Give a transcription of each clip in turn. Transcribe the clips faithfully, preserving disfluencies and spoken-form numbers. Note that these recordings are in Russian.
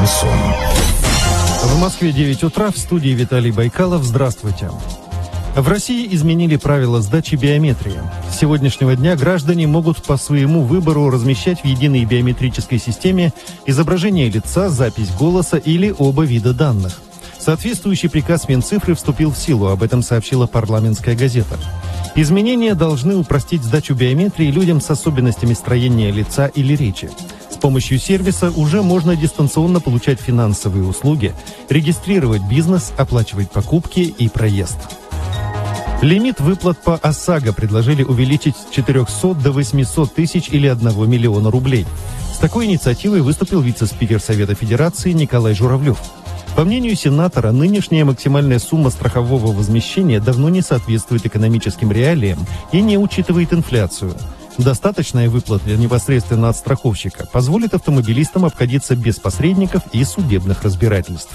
Шансон. В Москве девять утра, в студии Виталий Байкалов. Здравствуйте. В России изменили правила сдачи биометрии. С сегодняшнего дня граждане могут по своему выбору размещать в единой биометрической системе изображение лица, запись голоса или оба вида данных. Соответствующий приказ Минцифры вступил в силу, об этом сообщила парламентская газета. Изменения должны упростить сдачу биометрии людям с особенностями строения лица или речи. С помощью сервиса уже можно дистанционно получать финансовые услуги, регистрировать бизнес, оплачивать покупки и проезд. Лимит выплат по ОСАГО предложили увеличить с четырехсот до восьмисот тысяч или одного миллиона рублей. С такой инициативой выступил вице-спикер Совета Федерации Николай Журавлев. По мнению сенатора, нынешняя максимальная сумма страхового возмещения давно не соответствует экономическим реалиям и не учитывает инфляцию. Достаточная выплата непосредственно от страховщика позволит автомобилистам обходиться без посредников и судебных разбирательств.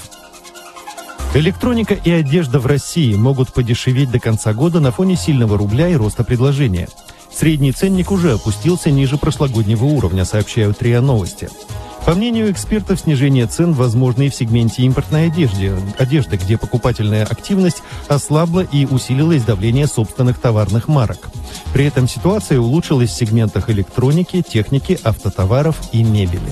Электроника и одежда в России могут подешеветь до конца года на фоне сильного рубля и роста предложения. Средний ценник уже опустился ниже прошлогоднего уровня, сообщают РИА Новости. По мнению экспертов, снижение цен возможно и в сегменте импортной одежды, одежды, где покупательная активность ослабла и усилилось давление собственных товарных марок. При этом ситуация улучшилась в сегментах электроники, техники, автотоваров и мебели.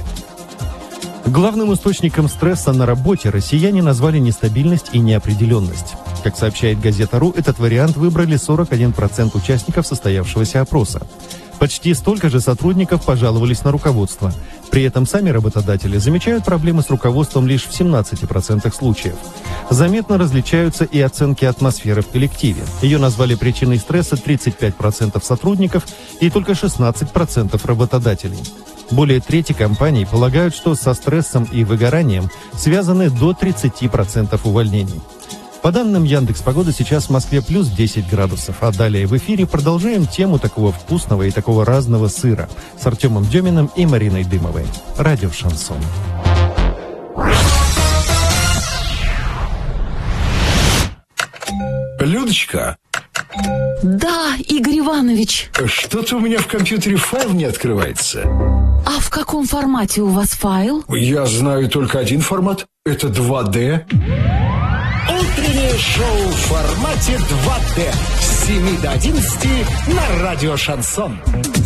Главным источником стресса на работе россияне назвали нестабильность и неопределенность. Как сообщает газета РУ, этот вариант выбрали сорок один процент участников состоявшегося опроса. Почти столько же сотрудников пожаловались на руководство. При этом сами работодатели замечают проблемы с руководством лишь в семнадцати процентах случаев. Заметно различаются и оценки атмосферы в коллективе. Ее назвали причиной стресса тридцать пять процентов сотрудников и только шестнадцать процентов работодателей. Более трети компаний полагают, что со стрессом и выгоранием связаны до тридцати процентов увольнений. По данным Яндекс.Погоды, сейчас в Москве плюс десять градусов, а далее в эфире продолжаем тему такого вкусного и такого разного сыра с Артемом Деминым и Мариной Дымовой. Радио Шансон. Людочка. Да, Игорь Иванович. Что-то у меня в компьютере файл не открывается. А в каком формате у вас файл? Я знаю только один формат. Это два дэ. Утреннее шоу в формате два дэ с семи до одиннадцати на радио Шансон.